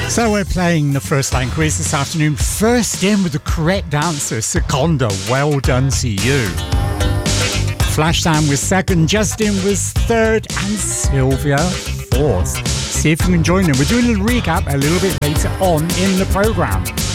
So we're playing the first line quiz this afternoon. First in with the correct answer, Seconda, well done to you. Flashdown was second, Justin was third, and Sylvia fourth. See if you can join them. We're doing a recap a little bit later on in the programme.